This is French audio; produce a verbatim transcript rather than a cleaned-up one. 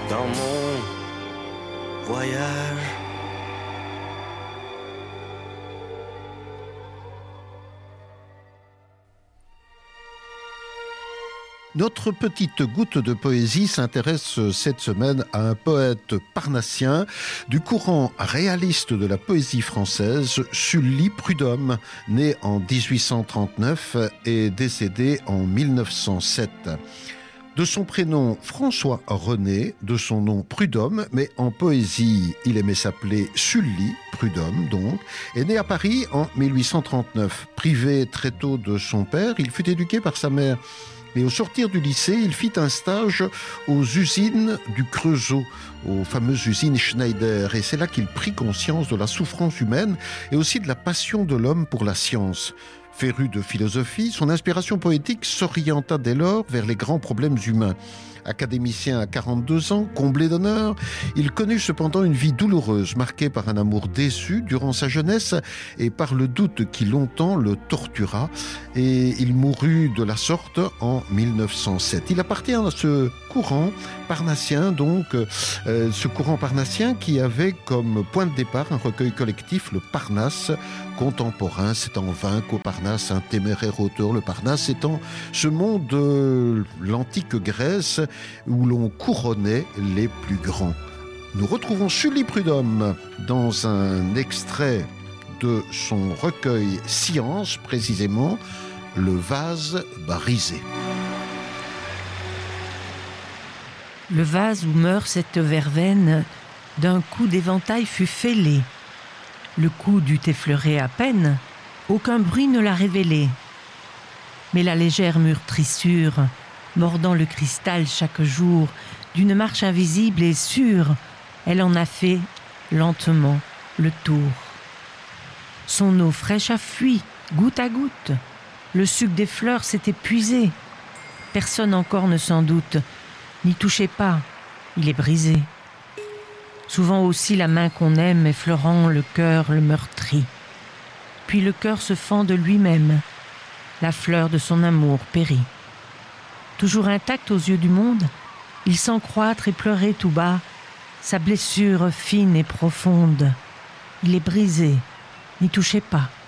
dans mon voyage. Notre petite goutte de poésie s'intéresse cette semaine à un poète parnassien du courant réaliste de la poésie française, Sully Prudhomme, né en dix-huit cent trente-neuf et décédé en mille neuf cent sept. De son prénom François René, de son nom Prudhomme, mais en poésie, il aimait s'appeler Sully Prudhomme, donc, est né à Paris en mille huit cent trente-neuf. Privé très tôt de son père, il fut éduqué par sa mère. Mais au sortir du lycée, il fit un stage aux usines du Creusot, aux fameuses usines Schneider. Et c'est là qu'il prit conscience de la souffrance humaine et aussi de la passion de l'homme pour la science. Féru de philosophie, son inspiration poétique s'orienta dès lors vers les grands problèmes humains. Académicien à quarante-deux ans, comblé d'honneur, il connut cependant une vie douloureuse, marquée par un amour déçu durant sa jeunesse et par le doute qui longtemps le tortura. Et il mourut de la sorte en mille neuf cent sept. Il appartient à ce courant parnassien, donc euh, ce courant parnassien qui avait comme point de départ un recueil collectif, le Parnasse contemporain. C'est en vain qu'au Parnasse, un téméraire auteur, le Parnasse étant ce monde de l'antique Grèce où l'on couronnait les plus grands. Nous retrouvons Sully Prudhomme dans un extrait de son recueil Science, précisément Le vase brisé. Le vase où meurt cette verveine, d'un coup d'éventail fut fêlé. Le coup dut effleurer à peine, aucun bruit ne l'a révélé. Mais la légère meurtrissure, mordant le cristal chaque jour, d'une marche invisible et sûre, elle en a fait, lentement, le tour. Son eau fraîche a fui, goutte à goutte. Le suc des fleurs s'est épuisé. Personne encore ne s'en doute. N'y touchez pas, il est brisé. Souvent aussi la main qu'on aime effleurant le cœur le meurtrit. Puis le cœur se fend de lui-même. La fleur de son amour périt. Toujours intact aux yeux du monde, il sent croître et pleurer tout bas sa blessure fine et profonde. Il est brisé, n'y touchez pas.